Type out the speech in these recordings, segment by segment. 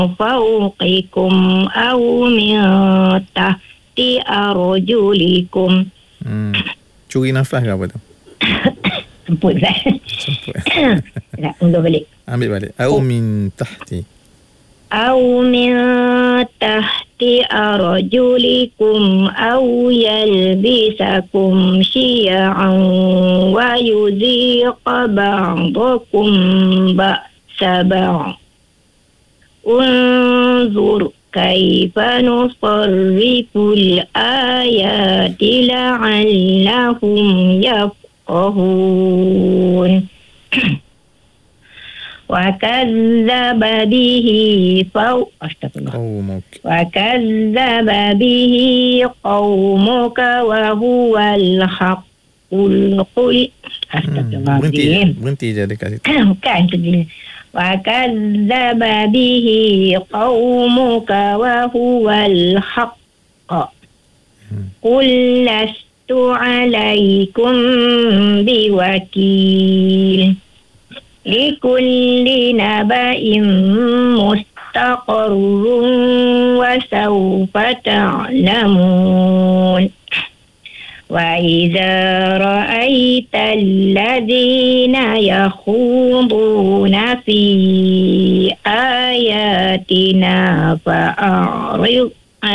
فوقكم أو من تحت أرجلكم. Curi nafas ke apa tu? Semput lah. Semput. Nak undur balik. Ambil balik. Au min tahti. Au min tahti arjulikum au yalbisakum syi'an wa yuziqa ba'dakum ba'sa ba'd. Unzur kaifa nusarriful ayati la'allahum yafqahun. Wa kadzdzaba bihi qaumuka wa huwal haqqul qul. Berhenti je dekat situ. Bukan tu dia. Wa kadzdzaba bihi qaumuka wa huwal haqq. Qul lastu alaikum biwakil. Likulli naba'in mustaqarrun wa sawfa ta'lamun. Wa idza ra'aita alladhina yakhuduna fi ayatina fa'arid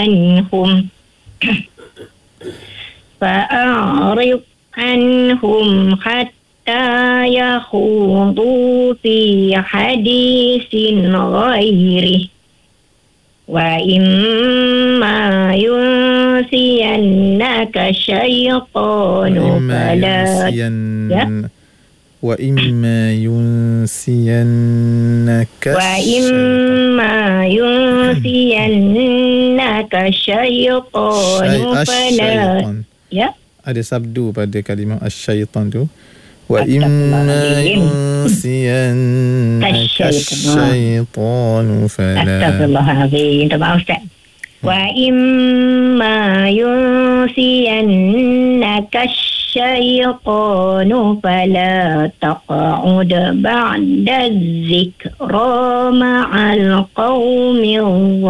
anhum hatta yakhudu fi hadisin ghairi. Wa imma yunsiyannaka syaitanu fala wa imma yunsiyannaka syaitanu fala ada sabdu pada kalimah asyaitan tu. Wa imma yunsiyannaka syaitanu fala. Astagfirullahalazim. Maaf Ustaz. Wa imma yunsiyannaka syaitanu fala taq'ud ba'da dzikra ma'al qaumil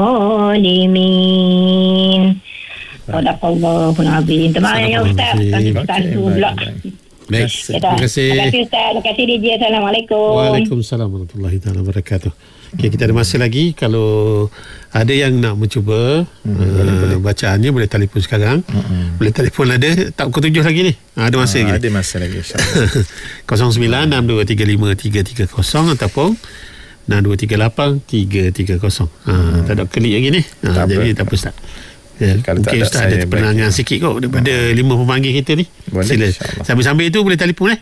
zalimin. Sadaqallahul azim. Terima kasih Ustaz. Satu pula. Baik, terima kasih. Terima kasih Ustaz. Terima kasih DJ. Assalamualaikum. Waalaikumsalam warahmatullahi taala wabarakatuh. Okey, kita ada masa lagi. Kalau ada yang nak mencuba bacaannya, boleh telefon sekarang. Boleh telefon, ada tak pukul 7 lagi ni? Ada masa lagi. Ada masa lagi, insyaAllah. 09623330 ataupun 6238-330. Tak ada klik lagi ni. Jadi tak apa Ustaz. Kalau mungkin Ustaz ada penangan sikit kot daripada 5 pemanggil kita ni. Boleh, sila. Sambil-sambil tu boleh telefon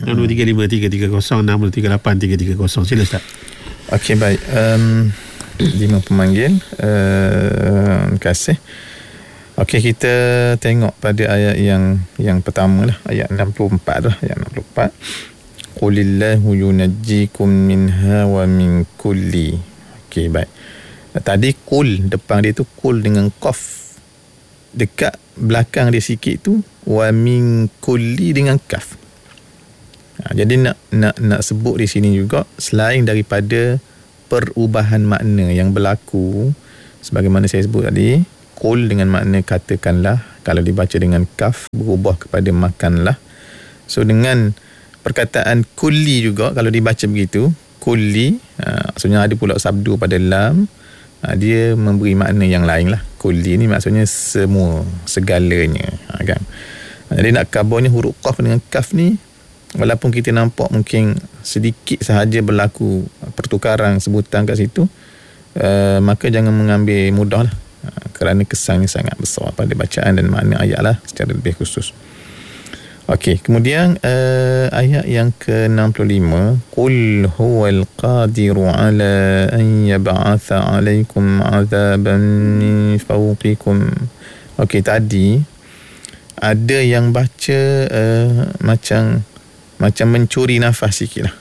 6235-330 6238-330. Sila Ustaz. Okey, baik. 5 pemanggil. Terima kasih. Okey, kita tengok pada ayat yang pertama lah, ayat 64 lah, ayat 64. Qulillahu yunajjikum minha wa min kulli. Okey, baik. Tadi kul, depan dia tu kul dengan qaf. Dekat belakang dia sikit tu wa min kulli dengan kaf. Jadi nak sebut di sini juga, selain daripada perubahan makna yang berlaku sebagaimana saya sebut tadi, kul dengan makna katakanlah, kalau dibaca dengan kaf berubah kepada makanlah. So dengan perkataan kulli juga, kalau dibaca begitu kulli, maksudnya ada pula sabdu pada lam, dia memberi makna yang lain lah. Kulli ni maksudnya semua, segalanya, kan. Jadi nak kabarnya huruf qaf dengan kaf ni, walaupun kita nampak mungkin sedikit sahaja berlaku pertukaran sebutan kat situ, maka jangan mengambil mudah lah, kerana kesannya sangat besar pada bacaan dan makna ayat lah secara lebih khusus. Okey, kemudian ayat yang ke-65, qul huwal qadiru ala an yab'atha 'alaikum 'adzaban min fawqikum. Okey, tadi ada yang baca macam mencuri nafas sikitlah.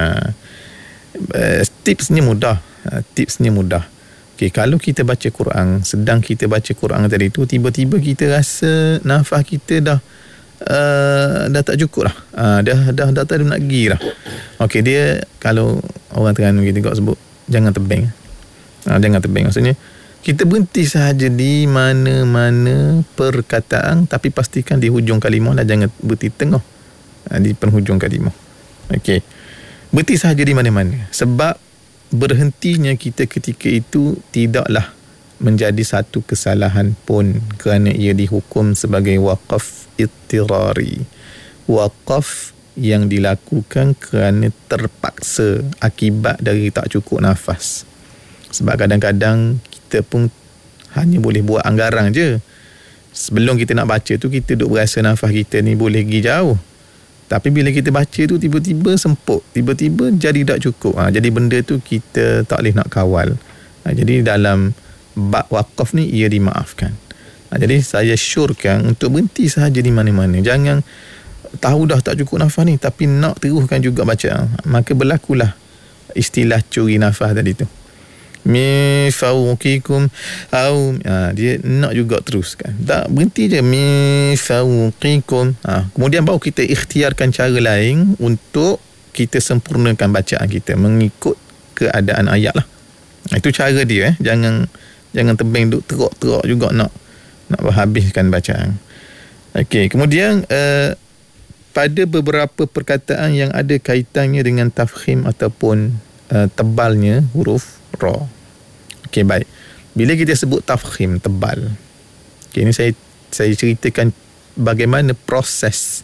Tipsnya mudah. Okey, kalau kita baca Quran, sedang kita baca Quran tadi tu, tiba-tiba kita rasa nafas kita dah tak cukup lah, dah tak ada nak pergi lah. Okey, dia kalau orang Terengganu kita sebut jangan tebing. Jangan tebing. Maksudnya kita berhenti sahaja di mana-mana perkataan, tapi pastikan di hujung kalimah lah, jangan berhenti tengah, di penghujung kalimah. Okey, berhenti sahaja di mana-mana, sebab berhentinya kita ketika itu tidaklah menjadi satu kesalahan pun, kerana ia dihukum sebagai waqaf ittirari, waqaf yang dilakukan kerana terpaksa akibat dari tak cukup nafas. Sebab kadang-kadang kita pun hanya boleh buat anggaran je. Sebelum kita nak baca tu, kita duk berasa nafas kita ni boleh pergi jauh. Tapi bila kita baca tu, tiba-tiba semput, tiba-tiba jadi tak cukup. Jadi benda tu kita tak boleh nak kawal. Jadi dalam bab wakaf ni ia dimaafkan. Jadi saya syorkan untuk berhenti sahaja di mana-mana. Jangan tahu dah tak cukup nafas ni tapi nak teruskan juga baca. Maka berlakulah istilah curi nafas tadi tu. Mi fawqikum au, dia nak juga teruskan. Tak berhenti je mi fawqikum. Kemudian baru kita ikhtiarkan cara lain untuk kita sempurnakan bacaan kita mengikut keadaan ayat lah. Itu cara dia. Jangan tebing duk teruk-teruk juga nak habiskan bacaan. Okey, kemudian pada beberapa perkataan yang ada kaitannya dengan tafkhim ataupun tebalnya huruf ra. Okey, baik. Bila kita sebut tafkhim, tebal. Okey, ini saya ceritakan bagaimana proses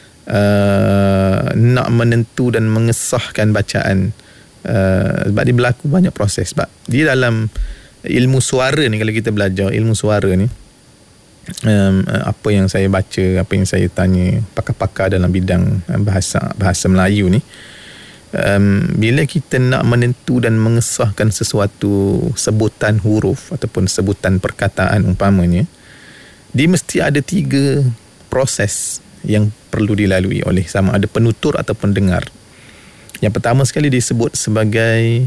nak menentu dan mengesahkan bacaan. Sebab dia berlaku banyak proses. Sebab dia dalam ilmu suara ni, kalau kita belajar ilmu suara ni, apa yang saya baca, apa yang saya tanya pakar-pakar dalam bidang bahasa Melayu ni, bila kita nak menentu dan mengesahkan sesuatu sebutan huruf ataupun sebutan perkataan umpamanya, dia mesti ada 3 proses yang perlu dilalui oleh sama ada penutur atau pendengar. Yang pertama sekali disebut sebagai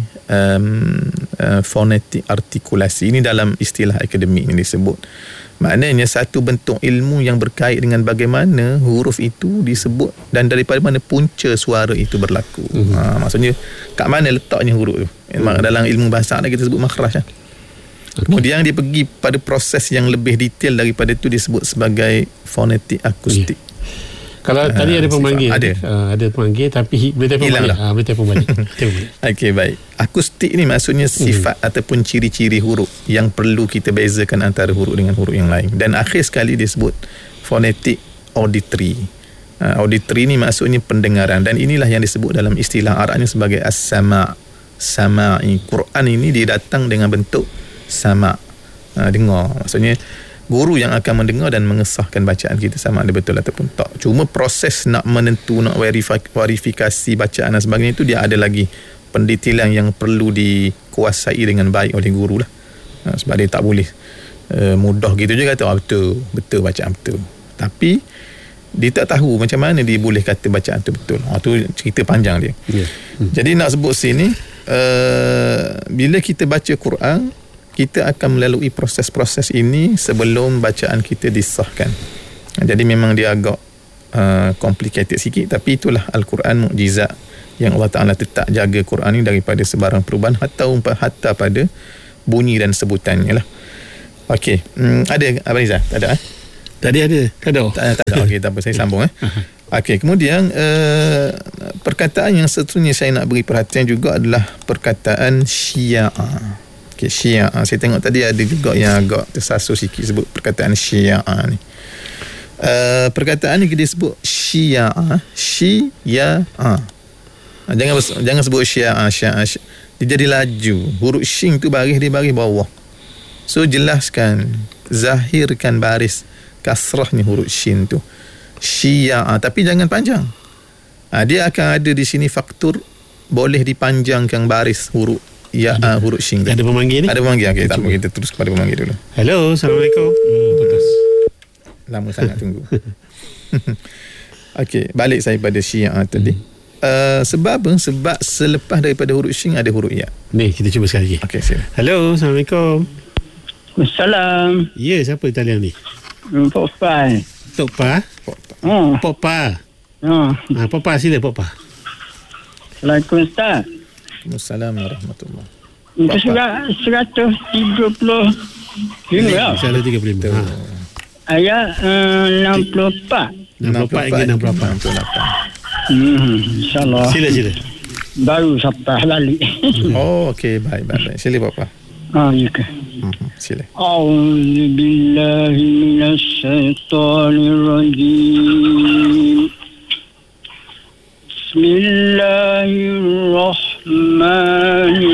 fonetik artikulasi. Ini dalam istilah akademik yang disebut. Maknanya satu bentuk ilmu yang berkait dengan bagaimana huruf itu disebut dan daripada mana punca suara itu berlaku. Maksudnya kat mana letaknya huruf tu. Dalam ilmu bahasa kita sebut makhraj. Kemudian dia pergi pada proses yang lebih detail daripada itu, disebut sebagai fonetik akustik. Kalau tadi ada pemanggil, ada pemanggil tapi boleh telefon balik. Boleh telefon balik. Okey, baik. Akustik ni maksudnya sifat ataupun ciri-ciri huruf yang perlu kita bezakan antara huruf dengan huruf yang lain. Dan akhir sekali disebut fonetik auditory. Auditory ni maksudnya pendengaran, dan inilah yang disebut dalam istilah Arabnya sebagai as-sama'. Sama'i. Quran ini dia datang dengan bentuk sama'. Dengar. Maksudnya guru yang akan mendengar dan mengesahkan bacaan kita sama ada betul ataupun tak. Cuma proses nak menentu, nak verifikasi bacaan dan sebagainya itu dia ada lagi pendetailan yang perlu dikuasai dengan baik oleh guru lah. Sebab dia tak boleh mudah gitu je kata betul bacaan betul. Tapi dia tak tahu macam mana dia boleh kata bacaan tu betul. Tu cerita panjang dia. Jadi nak sebut sini, bila kita baca Quran, kita akan melalui proses-proses ini sebelum bacaan kita disahkan. Jadi memang dia agak complicated sikit, tapi itulah Al-Quran mukjizat yang Allah Ta'ala tetap jaga Quran ini daripada sebarang perubahan hatta pada bunyi dan sebutannya lah. Okey, ada Abang Izzah? Tak ada? Tadi ada? Tak ada. Tak ada. Okey, tak apa, saya sambung. Okey, kemudian perkataan yang seterusnya saya nak beri perhatian juga adalah perkataan Syiah. Syiah. Saya tengok tadi ada juga yang agak tersasul sikit sebut perkataan Syiah ni. Perkataan ni kita sebut Syiah. Syiah. Jangan sebut Syiah. Dia jadi laju. Huruf shin tu baris bawah. So jelaskan, zahirkan baris kasrahnya huruf shin tu. Syiah. Tapi jangan panjang. Dia akan ada di sini faktur boleh dipanjangkan baris huruf huruf shin. Ada pemanggil ni? Ada pemanggil. Okey, tak apa, kita terus kepada pemanggil dulu. Hello, Assalamualaikum. Putus. Lama sangat tunggu. Okey, balik saya pada Syiah tadi. Sebab selepas daripada huruf shin ada huruf ya. Ni kita cuba sekali lagi. Okey, sila. Hello, Assalamualaikum. Assalam. Ya, siapa talian ni? Pok Pa. Tok Pa? Pok Pa. Pok Pa, sila Pok Pa. Assalamualaikum Ustaz. Assalamualaikum warahmatullahi. Muka surat 135 ya. 135. Ayat 64. 64 hingga 68. InsyaAllah. Sila. Baru sampai balik. Oh, okey, baik. Sila Bapa. Ya ke. Sila. A'udzu billahi minasy syaithanir rajim. Bismillahirrahmanirrahim.